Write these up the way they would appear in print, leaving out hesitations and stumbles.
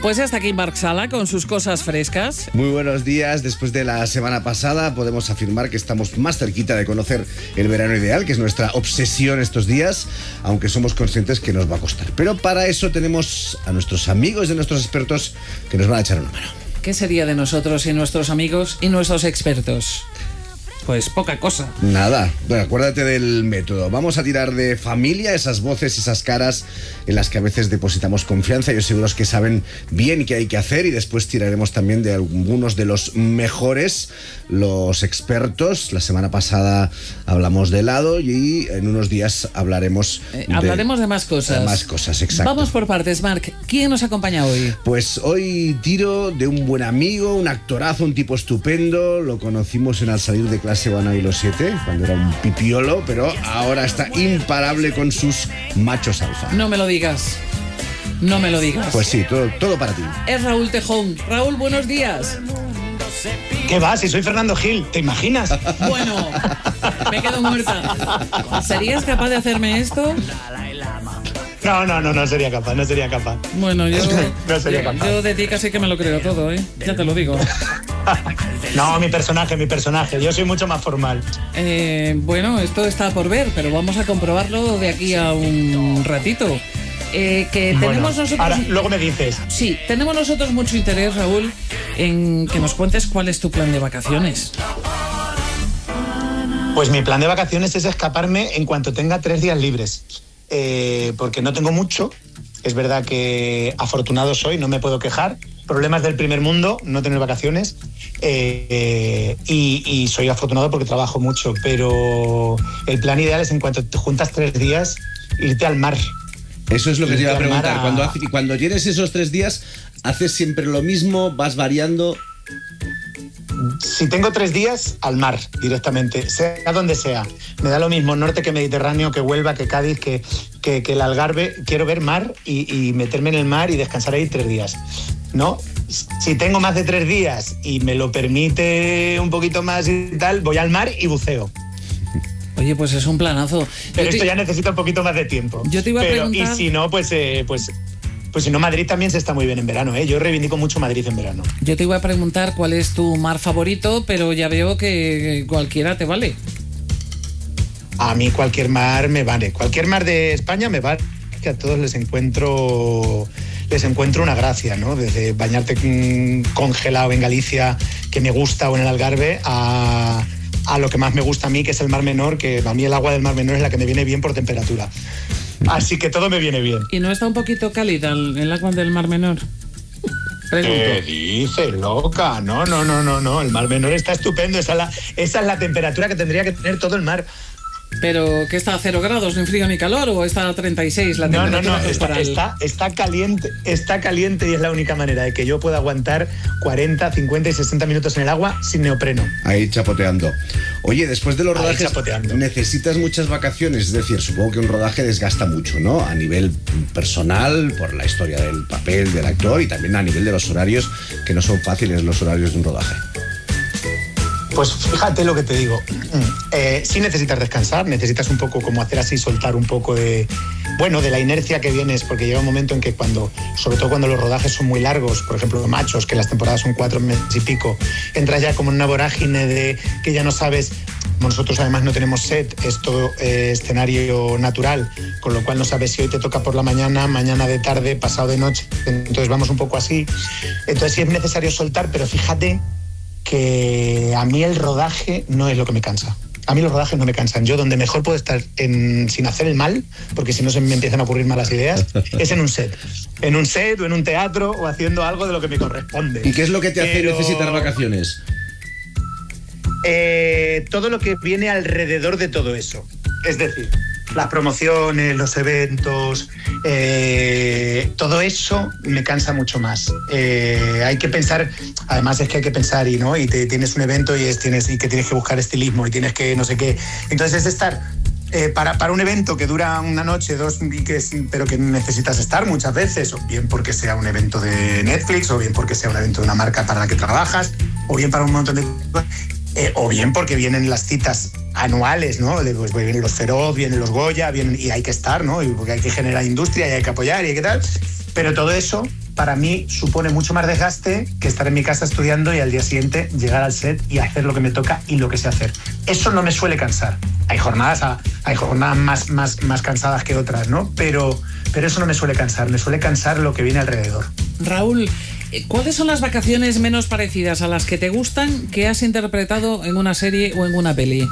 Pues hasta aquí Marc Sala con sus cosas frescas. Muy buenos días. Después de la semana pasada podemos afirmar que estamos más cerquita de conocer el verano ideal, que es nuestra obsesión estos días, aunque somos conscientes que nos va a costar. Pero para eso tenemos a nuestros amigos y a nuestros expertos que nos van a echar una mano. ¿Qué sería de nosotros y nuestros amigos y nuestros expertos? Pues poca cosa. Nada, bueno, acuérdate del método. Vamos a tirar de familia, esas voces, esas caras en las que a veces depositamos confianza. Yo seguros que saben bien qué hay que hacer, y después tiraremos también de algunos de los mejores, los expertos. La semana pasada hablamos de helado y en unos días hablaremos de más cosas. De más cosas, exacto. Vamos por partes, Marc. ¿Quién nos acompaña hoy? Pues hoy tiro de un buen amigo, un actorazo, un tipo estupendo. Lo conocimos en Al salir de clase Van y los 7, cuando era un pipiolo, pero ahora está imparable con sus machos alfa. No me lo digas. No me lo digas. Pues sí, todo para ti. Es Raúl Tejón. Raúl, buenos días. ¿Qué va? Si soy Fernando Gil, ¿te imaginas? Bueno, me quedo muerta. ¿Serías capaz de hacerme esto? No sería capaz. Bueno, no sería capaz. Yo de ti casi que me lo creo todo, ¿eh? Ya te lo digo. No, mi personaje. Yo soy mucho más formal. Bueno, esto está por ver, pero vamos a comprobarlo de aquí a un ratito. Tenemos nosotros... Ahora, luego me dices. Sí, tenemos nosotros mucho interés, Raúl, en que nos cuentes cuál es tu plan de vacaciones. Pues mi plan de vacaciones es escaparme en cuanto tenga 3 días libres. Porque no tengo mucho. Es verdad que afortunado soy, no me puedo quejar. Problemas del primer mundo, no tener vacaciones. Y soy afortunado porque trabajo mucho. Pero el plan ideal es, en cuanto te juntas 3 días, irte al mar. Eso es lo que te iba a preguntar. Cuando tienes esos 3 días, ¿haces siempre lo mismo? ¿Vas variando? Si tengo 3 días, al mar directamente, sea donde sea. Me da lo mismo norte que Mediterráneo, que Huelva, que Cádiz, que el Algarve. Quiero ver mar y meterme en el mar y descansar ahí 3 días. ¿No? Si tengo más de 3 días y me lo permite un poquito más y tal, voy al mar y buceo. Oye, pues es un planazo. Pero esto ya necesita un poquito más de tiempo. Yo te iba a preguntar... Y si no, pues si no, Madrid también se está muy bien en verano, ¿eh? Yo reivindico mucho Madrid en verano. Yo te iba a preguntar cuál es tu mar favorito, pero ya veo que cualquiera te vale. A mí cualquier mar me vale. Cualquier mar de España me vale. Que a todos les encuentro una gracia, ¿no? Desde bañarte congelado en Galicia, que me gusta, o en el Algarve, a lo que más me gusta a mí, que es el Mar Menor, que a mí el agua del Mar Menor es la que me viene bien por temperatura. Así que todo me viene bien. ¿Y no está un poquito cálida el agua del Mar Menor? Pregunto. ¿Qué dices, loca? No. El Mar Menor está estupendo. Esa es la temperatura que tendría que tener todo el mar. ¿Pero qué está a 0 grados, ni frío ni calor, o está a 36 la temperatura? No, está caliente y es la única manera de que yo pueda aguantar 40, 50 y 60 minutos en el agua sin neopreno. Ahí chapoteando. Oye, después de los rodajes necesitas muchas vacaciones, es decir, supongo que un rodaje desgasta mucho, ¿no? A nivel personal, por la historia del papel del actor, y también a nivel de los horarios, que no son fáciles los horarios de un rodaje. Pues fíjate lo que te digo. Sí necesitas descansar, necesitas un poco como hacer así, soltar un poco de la inercia que vienes, porque llega un momento en que sobre todo cuando los rodajes son muy largos, por ejemplo, Machos, que las temporadas son 4 meses y pico, entras ya como en una vorágine de que ya no sabes. Nosotros además no tenemos set, es todo escenario natural, con lo cual no sabes si hoy te toca por la mañana, mañana de tarde, pasado de noche. Entonces vamos un poco así. Entonces sí es necesario soltar, pero fíjate que a mí el rodaje no es lo que me cansa. A mí los rodajes no me cansan. Yo donde mejor puedo estar sin hacer el mal, porque si no se me empiezan a ocurrir malas ideas, es en un set. En un set o en un teatro, o haciendo algo de lo que me corresponde. ¿Y qué es lo que te hace necesitar vacaciones? Todo lo que viene alrededor de todo eso. Es decir, las promociones, los eventos, todo eso me cansa mucho más. Hay que pensar, además es que hay que pensar y tienes un evento y que tienes que buscar estilismo y tienes que no sé qué. Entonces es estar para un evento que dura una noche, 2, pero que necesitas estar muchas veces, o bien porque sea un evento de Netflix, o bien porque sea un evento de una marca para la que trabajas, o bien para un montón de cosas. O bien porque vienen las citas anuales, ¿no? Pues vienen los Feroz, vienen los Goya, y hay que estar, ¿no? Y porque hay que generar industria y hay que apoyar y hay que tal. Pero todo eso para mí supone mucho más desgaste que estar en mi casa estudiando y al día siguiente llegar al set y hacer lo que me toca y lo que sé hacer. Eso no me suele cansar. Hay jornadas más cansadas que otras, ¿no? Pero eso no me suele cansar. Me suele cansar lo que viene alrededor. Raúl, ¿cuáles son las vacaciones menos parecidas a las que te gustan que has interpretado en una serie o en una peli?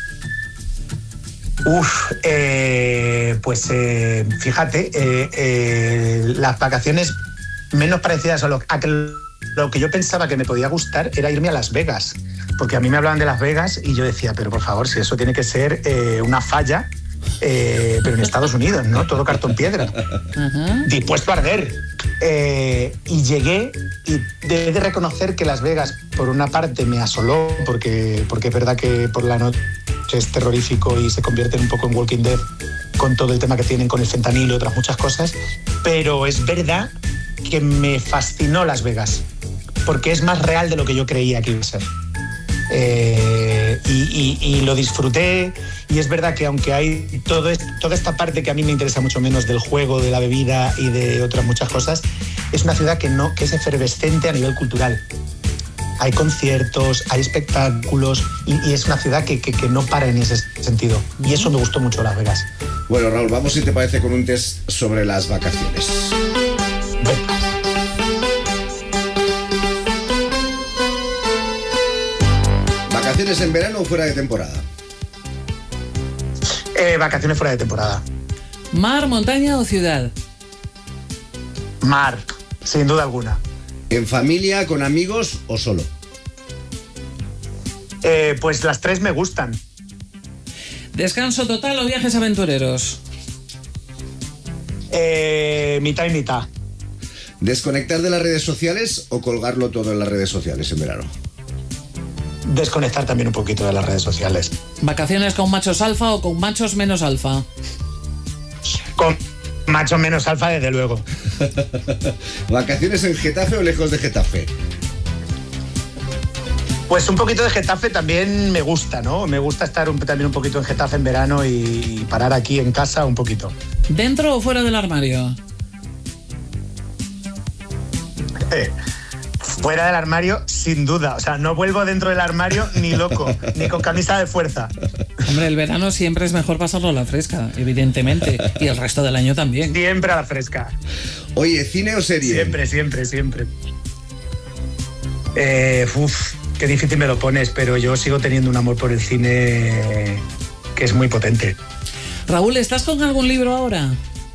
Fíjate, las vacaciones menos parecidas a lo que yo pensaba que me podía gustar era irme a Las Vegas, porque a mí me hablaban de Las Vegas y yo decía, pero por favor, si eso tiene que ser una falla, pero en Estados Unidos, ¿no? Todo cartón piedra, dispuesto a arder. Y llegué y he de reconocer que Las Vegas, por una parte, me asoló, porque es verdad que por la noche es terrorífico y se convierte un poco en Walking Dead con todo el tema que tienen con el fentanilo y otras muchas cosas, pero es verdad que me fascinó Las Vegas, porque es más real de lo que yo creía que iba a ser. Y lo disfruté, y es verdad que aunque hay toda esta parte que a mí me interesa mucho menos del juego, de la bebida y de otras muchas cosas, es una ciudad que es efervescente a nivel cultural. Hay conciertos, hay espectáculos y es una ciudad que no para en ese sentido. Y eso me gustó mucho, Las Vegas. Bueno, Raúl, vamos, si te parece, con un test sobre las vacaciones. ¿Vacaciones en verano o fuera de temporada? Vacaciones fuera de temporada. ¿Mar, montaña o ciudad? Mar, sin duda alguna. ¿En familia, con amigos o solo? Pues las tres me gustan. ¿Descanso total o viajes aventureros? Mitad y mitad. ¿Desconectar de las redes sociales o colgarlo todo en las redes sociales en verano? Desconectar también un poquito de las redes sociales. ¿Vacaciones con machos alfa o con machos menos alfa? Con machos menos alfa, desde luego. ¿Vacaciones en Getafe o lejos de Getafe? Pues un poquito de Getafe también me gusta, ¿no? Me gusta estar también un poquito en Getafe en verano y parar aquí en casa un poquito. ¿Dentro o fuera del armario? Fuera del armario, sin duda. O sea, no vuelvo dentro del armario ni loco, ni con camisa de fuerza. Hombre, el verano siempre es mejor pasarlo a la fresca, evidentemente. Y el resto del año también. Siempre a la fresca. Oye, ¿cine o serie? Siempre. Qué difícil me lo pones, pero yo sigo teniendo un amor por el cine que es muy potente. Raúl, ¿estás con algún libro ahora?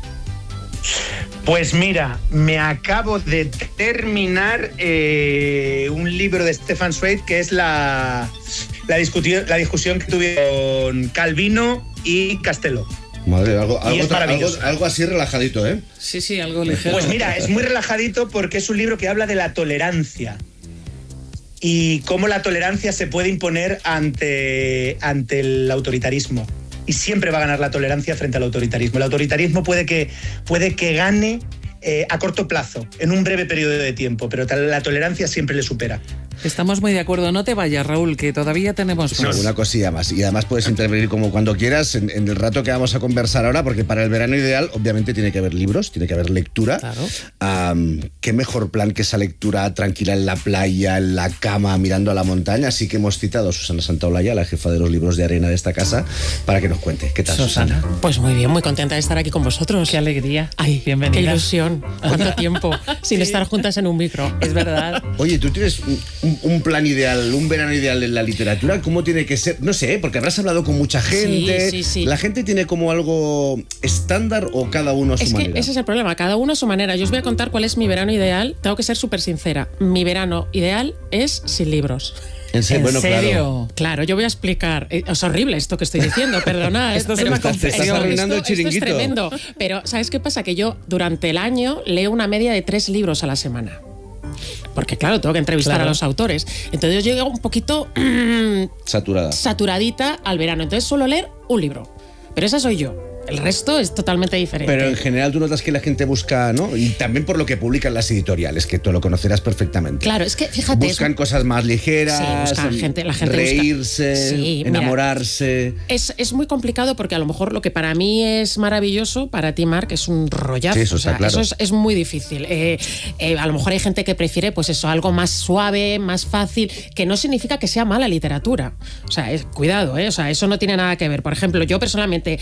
Pues mira, me acabo de terminar un libro de Stefan Zweig, que es la discusión que tuvieron Calvino y Castelo. Madre, algo así relajadito, ¿eh? Sí, algo ligero. Pues mira, es muy relajadito porque es un libro que habla de la tolerancia y cómo la tolerancia se puede imponer ante el autoritarismo. Y siempre va a ganar la tolerancia frente al autoritarismo. El autoritarismo puede que gane a corto plazo, en un breve periodo de tiempo, pero la tolerancia siempre le supera. Estamos muy de acuerdo. No te vayas, Raúl, que todavía tenemos más. Una cosilla más. Y además puedes intervenir como cuando quieras en el rato que vamos a conversar ahora, porque para el verano ideal, obviamente, tiene que haber libros, tiene que haber lectura. Claro. Qué mejor plan que esa lectura tranquila en la playa, en la cama, mirando a la montaña. Así que hemos citado a Susana Santaolalla, la jefa de los libros de arena de esta casa, para que nos cuente. ¿Qué tal, Susana? Pues muy bien, muy contenta de estar aquí con vosotros. Qué alegría. Ay, bienvenida. Qué ilusión. ¿Cuánto tiempo sin estar juntas en un micro? Es verdad. Oye, ¿tú tienes un plan ideal, un verano ideal en la literatura? ¿Cómo tiene que ser? No sé, porque habrás hablado con mucha gente. Sí. ¿La gente tiene como algo estándar o cada uno a su manera? Ese es el problema, cada uno a su manera. Yo os voy a contar cuál es mi verano ideal. Tengo que ser súper sincera. Mi verano ideal es sin libros. ¿En serio? Bueno, serio? Claro, yo voy a explicar. Es horrible esto que estoy diciendo, perdona. Esto es una confesión. Te estás arruinando el chiringuito. Esto es tremendo. Pero, ¿sabes qué pasa? Que yo durante el año leo una media de 3 libros a la semana. Porque, claro, tengo que entrevistar a los autores. Entonces yo llego un poquito saturadita al verano. Entonces suelo leer un libro. Pero esa soy yo. El resto es totalmente diferente. Pero en general tú notas que la gente busca, ¿no? Y también por lo que publican las editoriales, que tú lo conocerás perfectamente. Claro, es que fíjate... Buscan cosas más ligeras, Sí, buscan la gente reírse, busca. Sí, enamorarse. Mira, es muy complicado porque a lo mejor lo que para mí es maravilloso, para ti, Marc, es un rollazo. Sí, eso está claro. Eso es muy difícil. A lo mejor hay gente que prefiere, pues eso, algo más suave, más fácil, que no significa que sea mala literatura. O sea, cuidado, o sea, eso no tiene nada que ver. Por ejemplo, yo personalmente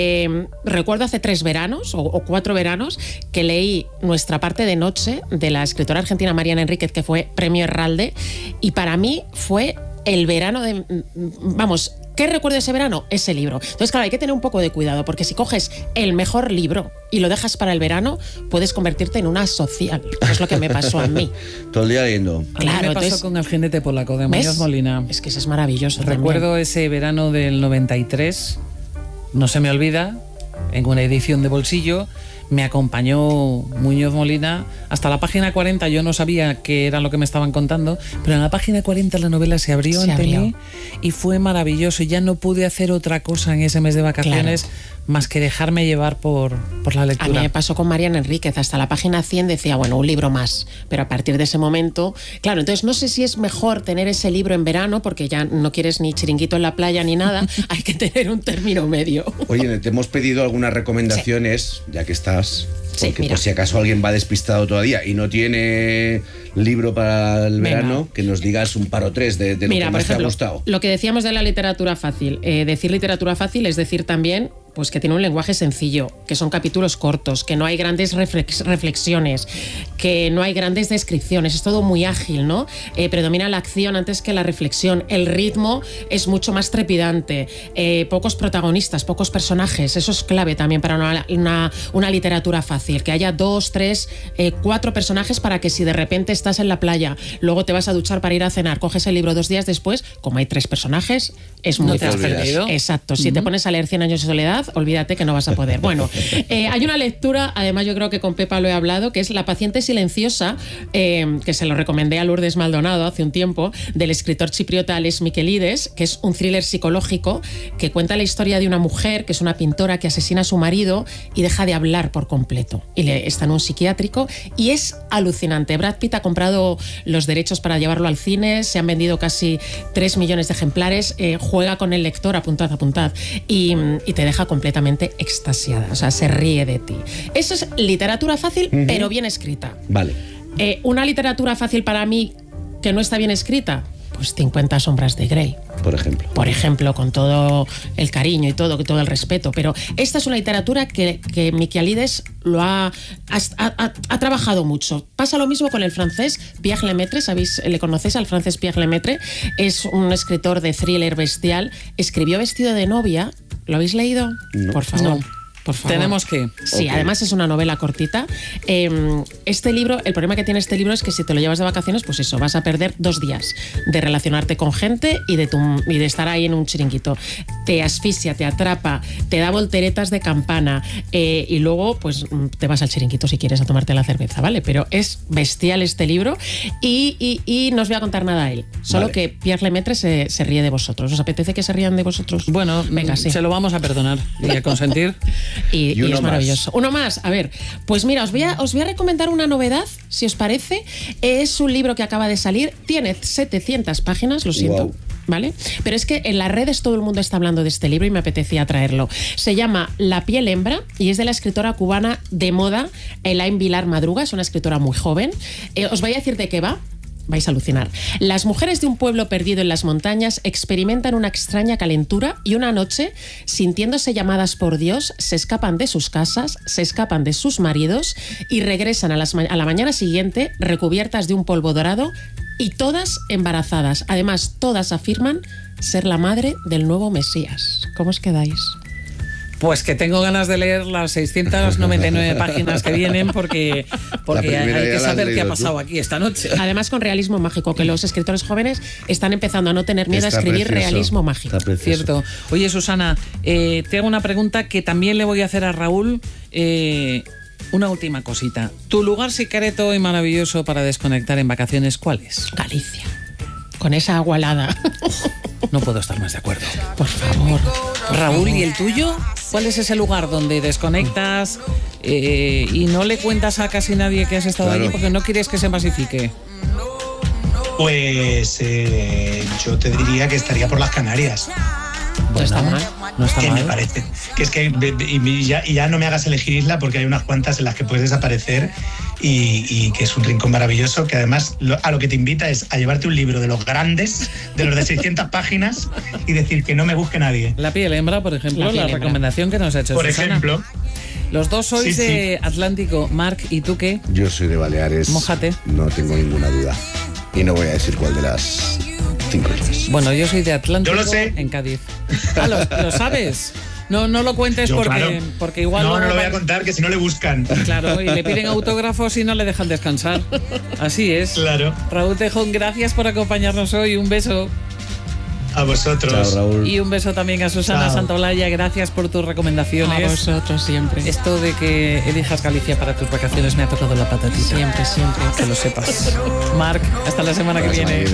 recuerdo hace 3 veranos o 4 veranos que leí Nuestra parte de noche de la escritora argentina Mariana Enríquez, que fue premio Herralde, y para mí fue el verano de... Vamos, ¿qué recuerdo de ese verano? Ese libro. Entonces, claro, hay que tener un poco de cuidado, porque si coges el mejor libro y lo dejas para el verano, puedes convertirte en una social, que es lo que me pasó a mí. Todo el día leyendo. Claro, a mí me pasó con El jinete polaco de Muñoz Molina. Es que ese es maravilloso. Recuerdo también. Ese verano del 93, no se me olvida, en una edición de bolsillo, me acompañó Muñoz Molina hasta la página 40. Yo no sabía qué era lo que me estaban contando, pero en la página 40 la novela se abrió ante mí y fue maravilloso. Ya no pude hacer otra cosa en ese mes de vacaciones más que dejarme llevar por la lectura. A mí me pasó con Mariana Enríquez. Hasta la página 100 decía, bueno, un libro más. Pero a partir de ese momento... Claro, entonces no sé si es mejor tener ese libro en verano, porque ya no quieres ni chiringuito en la playa ni nada. Hay que tener un término medio. Oye, te hemos pedido algunas recomendaciones, ya que estás... Porque por si acaso alguien va despistado todavía y no tiene libro para el verano, que nos digas un par o tres de lo que más te ha gustado. Lo que decíamos de la literatura fácil. Decir literatura fácil es decir también pues que tiene un lenguaje sencillo, que son capítulos cortos, que no hay grandes reflexiones, que no hay grandes descripciones, es todo muy ágil, ¿no? Predomina la acción antes que la reflexión, el ritmo es mucho más trepidante, pocos protagonistas, pocos personajes, eso es clave también para una literatura fácil, que haya 2, 3, 4 personajes para que si de repente estás en la playa, luego te vas a duchar para ir a cenar, coges el libro 2 días después, como hay 3 personajes, es muy fácil. Exacto, si te pones a leer 100 años de soledad, olvídate que no vas a poder. Bueno, hay una lectura, además yo creo que con Pepa lo he hablado, que es La paciente silenciosa, que se lo recomendé a Lourdes Maldonado hace un tiempo, del escritor chipriota Ales Miquelides, que es un thriller psicológico que cuenta la historia de una mujer que es una pintora que asesina a su marido y deja de hablar por completo. Y está en un psiquiátrico y es alucinante. Brad Pitt ha comprado los derechos para llevarlo al cine, se han vendido casi 3 millones de ejemplares, juega con el lector, apuntad, y te deja completamente extasiada, o sea, se ríe de ti. Eso es literatura fácil, pero bien escrita. Vale. Una literatura fácil para mí que no está bien escrita, pues 50 sombras de Grey. Por ejemplo, con todo el cariño y todo el respeto. Pero esta es una literatura que Miquelides ha trabajado mucho. Pasa lo mismo con el francés Pierre Lemaitre. ¿Le conocéis al francés Pierre Lemaitre? Es un escritor de thriller bestial. Escribió Vestido de novia. ¿Lo habéis leído? No. Por favor. No. Por favor. Tenemos que... Sí, además es una novela cortita. Este libro, el problema que tiene este libro es que si te lo llevas de vacaciones, pues eso, vas a perder 2 días de relacionarte con gente y de estar ahí en un chiringuito. Te asfixia, te atrapa, te da volteretas de campana y luego pues te vas al chiringuito si quieres a tomarte la cerveza, ¿vale? Pero es bestial este libro y no os voy a contar nada a él. Solo que Pierre Lemaitre se ríe de vosotros. ¿Os apetece que se rían de vosotros? Bueno, venga, sí. Se lo vamos a perdonar y a consentir. Y es maravilloso. Uno más, a ver, pues mira, os voy a recomendar una novedad, si os parece. Es un libro que acaba de salir, tiene 700 páginas, lo siento. Wow. ¿Vale? Pero es que en las redes todo el mundo está hablando de este libro y me apetecía traerlo. Se llama La piel hembra y es de la escritora cubana de moda Elaine Vilar Madruga, es una escritora muy joven. Os voy a decir de qué va. Vais a alucinar. Las mujeres de un pueblo perdido en las montañas experimentan una extraña calentura y una noche, sintiéndose llamadas por Dios, se escapan de sus casas, se escapan de sus maridos y regresan a la mañana siguiente recubiertas de un polvo dorado y todas embarazadas. Además, todas afirman ser la madre del nuevo Mesías. ¿Cómo os quedáis? Pues que tengo ganas de leer las 699 páginas que vienen porque hay que saber qué ha pasado aquí esta noche. Además con realismo mágico, que los escritores jóvenes están empezando a no tener miedo a escribir realismo mágico. Cierto. Oye, Susana, te hago una pregunta que también le voy a hacer a Raúl. Una última cosita. ¿Tu lugar secreto y maravilloso para desconectar en vacaciones cuál es? Galicia. Con esa agua helada. No puedo estar más de acuerdo. Por favor. Raúl, ¿y el tuyo? ¿Cuál es ese lugar donde desconectas y no le cuentas a casi nadie que has estado Claro. allí porque no quieres que se masifique? Pues yo te diría que estaría por las Canarias. No está mal. No está Que mal. me parece. Que es que y ya no me hagas elegir isla porque hay unas cuantas en las que puedes desaparecer y que es un rincón maravilloso que además a lo que te invita es a llevarte un libro de los grandes, de los de 600 páginas y decir que no me busque nadie. La piel hembra, por ejemplo, La piel la hembra. recomendación que nos ha hecho Por Susana. ejemplo, Los dos sois Sí, de Atlántico. Marc, ¿y tú qué? Yo soy de Baleares. Mójate. No tengo ninguna duda. Y no voy a decir cuál de las 5 islas. Bueno, yo soy de Atlántico. Yo lo sé. En Cádiz. Ah, ¿lo sabes? No lo cuentes yo, porque, claro. porque igual... No luego lo voy a van- contar, que si no le buscan. Claro, y le piden autógrafos y no le dejan descansar. Así es. Claro. Raúl Tejón, gracias por acompañarnos hoy. Un beso. A vosotros. Chao, Raúl. Y un beso también a Susana Chao. Santolaya. Gracias por tus A recomendaciones. vosotros siempre. Esto de que elijas Galicia para tus vacaciones me ha tocado la patatita. Siempre, siempre. Que lo sepas. Marc, hasta la semana que Hasta la semana viene. que viene.